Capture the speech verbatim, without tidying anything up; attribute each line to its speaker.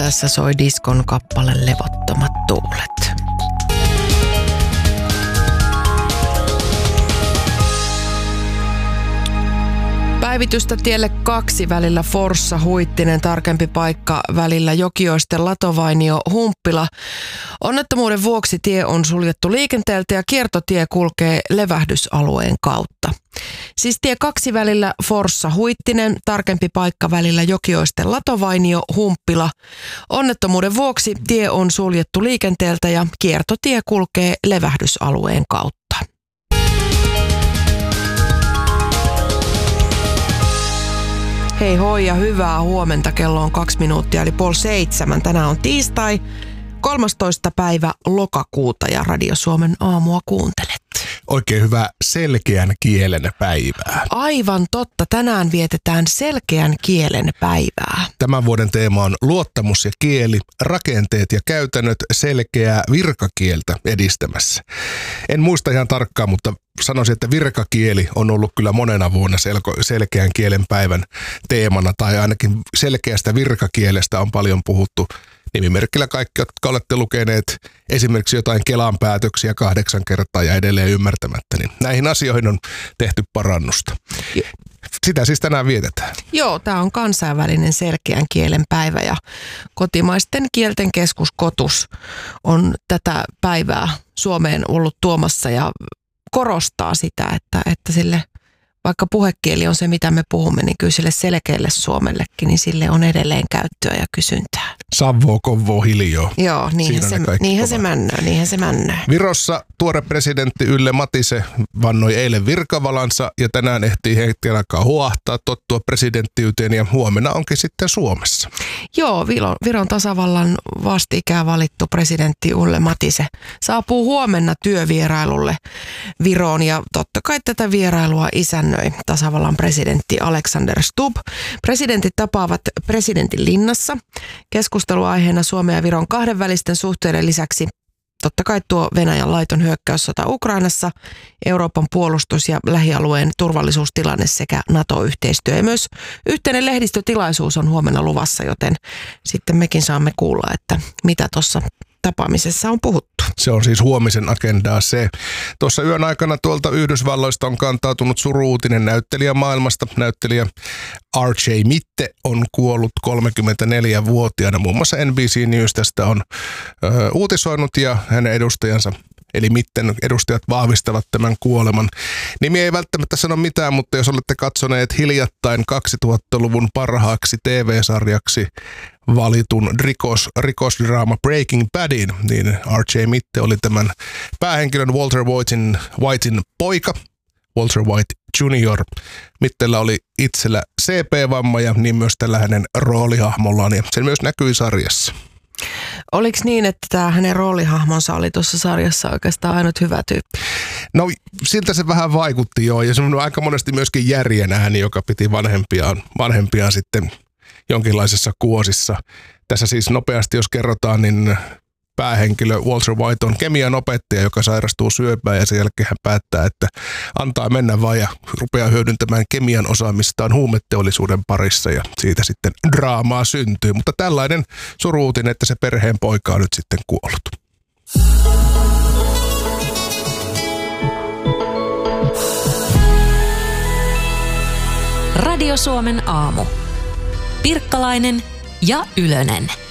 Speaker 1: Tässä soi diskon kappale Levottomat tuulet. Päivitystä tielle kaksi välillä Forssa Huittinen, tarkempi paikka välillä Jokioisten Latovainio Humppila. Onnettomuuden vuoksi tie on suljettu liikenteeltä ja kiertotie kulkee levähdysalueen kautta. Siis tie kaksi välillä Forssa Huittinen, tarkempi paikka välillä Jokioisten Latovainio Humppila. Onnettomuuden vuoksi tie on suljettu liikenteeltä ja kiertotie kulkee levähdysalueen kautta. Hei hoi ja hyvää huomenta. Kello on kaksi minuuttia eli puoli seitsemän. Tänään on tiistai, kolmastoista päivä lokakuuta ja Radio Suomen aamua kuuntelet.
Speaker 2: Oikein hyvää selkeän kielen päivää.
Speaker 1: Aivan totta. Tänään vietetään selkeän kielen päivää.
Speaker 2: Tämän vuoden teema on luottamus ja kieli, rakenteet ja käytännöt selkeää virkakieltä edistämässä. En muista ihan tarkkaan, mutta sanoisin, että virkakieli on ollut kyllä monena vuonna selko, selkeän kielen päivän teemana, tai ainakin selkeästä virkakielestä on paljon puhuttu. Nimimerkillä kaikki, jotka olette lukeneet esimerkiksi jotain Kelan päätöksiä kahdeksan kertaa ja edelleen ymmärtämättä, niin näihin asioihin on tehty parannusta. Sitä siis tänään vietetään.
Speaker 1: Joo, tämä on kansainvälinen selkeän kielen päivä ja kotimaisten kielten keskus KOTUS on tätä päivää Suomeen ollut tuomassa ja korostaa sitä, että, että sille, vaikka puhekieli on se, mitä me puhumme, niin kyllä sille selkeälle suomellekin, niin sille on edelleen käyttöä ja kysyntää.
Speaker 2: Savvoo, kovvoo, hiljoo.
Speaker 1: Joo, niinhän se, niinhän se männöö, niinhän se männöö.
Speaker 2: Virossa tuore presidentti Yle Matise vannoi eilen virkavalansa ja tänään ehtii hetken aikaa huahtaa, tottua presidenttiyteen ja huomenna onkin sitten Suomessa.
Speaker 1: Joo, Viron, Viron tasavallan vastikään valittu presidentti Yle Matise saapuu huomenna työvierailulle Viroon ja totta kai tätä vierailua isännöi tasavallan presidentti Alexander Stubb. Presidentit tapaavat presidentin linnassa. Keskusteluaiheena Suomen ja Viron kahdenvälisten suhteiden lisäksi totta kai tuo Venäjän laiton hyökkäyssota Ukrainassa, Euroopan puolustus- ja lähialueen turvallisuustilanne sekä NATO-yhteistyö. Ja myös yhteinen lehdistötilaisuus on huomenna luvassa, joten sitten mekin saamme kuulla, että mitä tuossa tapaamisessa on puhuttu.
Speaker 2: Se on siis huomisen agendaa se. Tuossa yön aikana tuolta Yhdysvalloista on kantautunut suru-uutinen näyttelijämaailmasta. Näyttelijä R J Mitte on kuollut kolmekymmentäneljävuotiaana. Muun muassa N B C News tästä on ö, uutisoinut ja hänen edustajansa, eli Mitten edustajat vahvistavat tämän kuoleman. Nimi ei välttämättä sano mitään, mutta jos olette katsoneet hiljattain kaksituhattaluvun parhaaksi T V-sarjaksi valitun rikos, rikosdraama Breaking Badin, niin R J Mitte oli tämän päähenkilön Walter Whitein, Whitein poika, Walter White junior Mittellä oli itsellä C P-vamma ja niin myös tällä hänen roolihahmollaan ja se myös näkyi sarjassa.
Speaker 1: Oliko niin, että tämä hänen roolihahmonsa oli tuossa sarjassa oikeastaan ainut hyvä tyyppi?
Speaker 2: No siltä se vähän vaikutti joo ja se on aika monesti myöskin järjen ääni, joka piti vanhempiaan, vanhempiaan sitten jonkinlaisessa kuosissa. Tässä siis nopeasti, jos kerrotaan, niin päähenkilö Walter White on kemian opettaja, joka sairastuu syöpään ja sen jälkeen hän päättää, että antaa mennä vaan ja rupeaa hyödyntämään kemian osaamistaan huumeteollisuuden parissa ja siitä sitten draamaa syntyy. Mutta tällainen suru-uutinen, että se perheen poika on nyt sitten kuollut.
Speaker 3: Radio Suomen aamu. Pirkkalainen ja Ylönen.